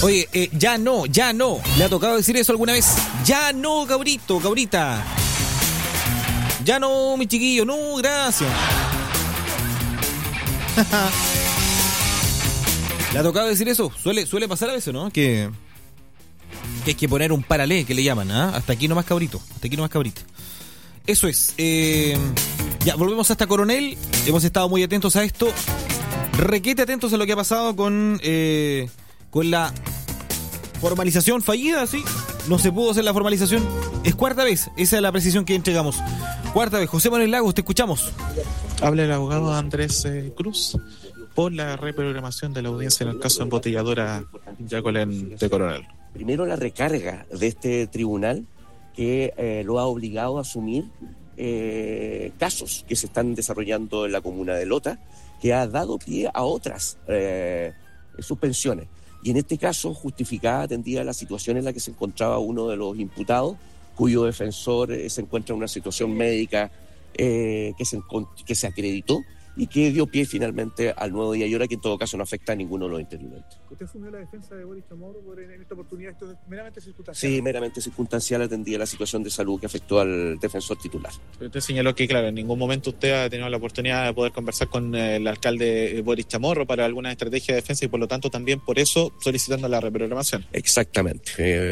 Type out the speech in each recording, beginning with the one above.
Oye, ya no. ¿Le ha tocado decir eso alguna vez? Ya no, cabrita. Ya no, mi chiquillo, no, gracias. ¿Le ha tocado decir eso? Suele pasar a veces, ¿no? Que hay que poner un paralé, que le llaman, ¿ah? Hasta aquí nomás cabrito, Eso es. Ya, volvemos hasta Coronel. Hemos estado muy atentos a esto. Requete atentos a lo que ha pasado con la formalización fallida, ¿sí? No se pudo hacer la formalización. Es cuarta vez, esa es la precisión que entregamos. Cuarta vez. José Manuel Lagos, te escuchamos. Habla el abogado Andrés Cruz por la reprogramación de la audiencia en el caso embotelladora Yacolén de Coronel. Primero, la recarga de este tribunal que lo ha obligado a asumir casos que se están desarrollando en la comuna de Lota, que ha dado pie a otras suspensiones. Y en este caso, justificada, atendida a la situación en la que se encontraba uno de los imputados, cuyo defensor se encuentra en una situación médica que se acreditó y que dio pie finalmente al nuevo día y hora, que en todo caso no afecta a ninguno de los intervinientes. ¿Usted asumió la defensa de Boris Chamorro en esta oportunidad? ¿Esto es meramente circunstancial? Sí, meramente circunstancial, atendía la situación de salud que afectó al defensor titular. Usted señaló que, claro, en ningún momento usted ha tenido la oportunidad de poder conversar con el alcalde Boris Chamorro para alguna estrategia de defensa y por lo tanto también por eso solicitando la reprogramación. Exactamente.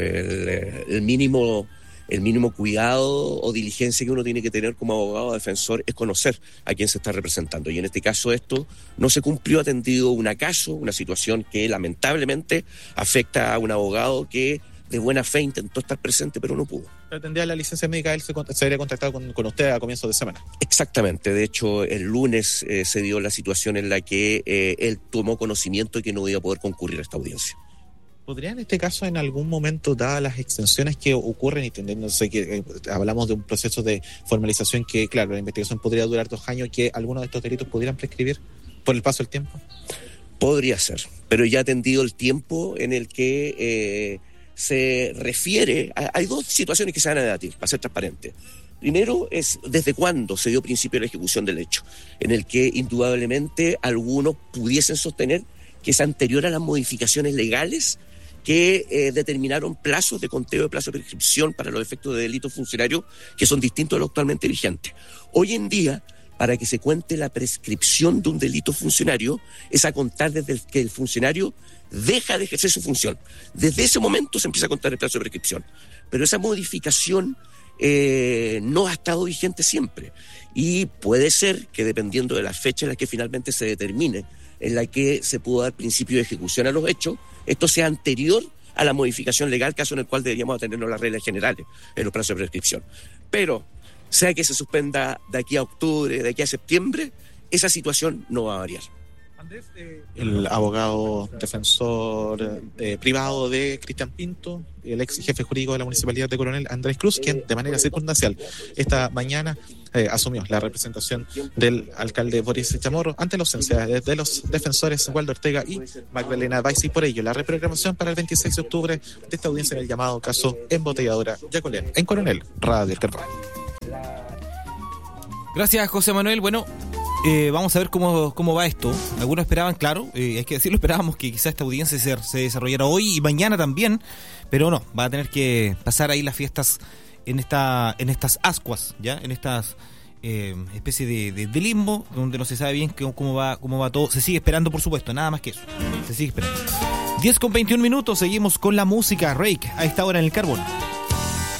El mínimo cuidado o diligencia que uno tiene que tener como abogado defensor es conocer a quién se está representando. Y en este caso esto no se cumplió, atendido un acaso, una situación que lamentablemente afecta a un abogado que de buena fe intentó estar presente pero no pudo. Atendía la licencia médica, él se habría contactado con usted a comienzos de semana. Exactamente, de hecho el lunes se dio la situación en la que él tomó conocimiento de que no iba a poder concurrir a esta audiencia. ¿Podría en este caso en algún momento, dadas las extensiones que ocurren, y entendiéndose que hablamos de un proceso de formalización que, claro, la investigación podría durar 2 años, que algunos de estos delitos pudieran prescribir por el paso del tiempo? Podría ser, pero ya atendido el tiempo en el que se refiere, hay 2 situaciones que se van a debatir, para ser transparente. Primero es desde cuándo se dio principio a la ejecución del hecho, en el que indudablemente algunos pudiesen sostener que es anterior a las modificaciones legales que determinaron plazos de conteo de plazo de prescripción para los efectos de delitos funcionarios que son distintos a los actualmente vigentes. Hoy en día, para que se cuente la prescripción de un delito funcionario, es a contar desde que el funcionario deja de ejercer su función. Desde ese momento se empieza a contar el plazo de prescripción. Pero esa modificación no ha estado vigente siempre. Y puede ser que dependiendo de la fecha en la que finalmente se determine en la que se pudo dar principio de ejecución a los hechos, esto sea anterior a la modificación legal, caso en el cual deberíamos atenernos las reglas generales en los plazos de prescripción. Pero, sea que se suspenda de aquí a octubre, de aquí a septiembre, esa situación no va a variar. Andrés, el abogado defensor privado de Cristian Pinto, el ex jefe jurídico de la Municipalidad de Coronel, Andrés Cruz, quien de manera circunstancial esta mañana asumió la representación del alcalde Boris Chamorro ante la ausencia de los defensores Waldo Ortega y Magdalena Weiss, y por ello la reprogramación para el 26 de octubre de esta audiencia en el llamado caso embotelladora Yacolén en Coronel, Radio El Carbón. Gracias, José Manuel. Bueno, vamos a ver cómo va esto. Algunos esperaban, claro, hay que decirlo, esperábamos que quizás esta audiencia se desarrollara hoy y mañana también, pero no, va a tener que pasar ahí las fiestas en estas ascuas, ¿ya? En estas especie de limbo, donde no se sabe bien cómo va todo. Se sigue esperando, por supuesto, nada más que eso. Se sigue esperando. 10:21, seguimos con la música Rake a esta hora en el Carbón.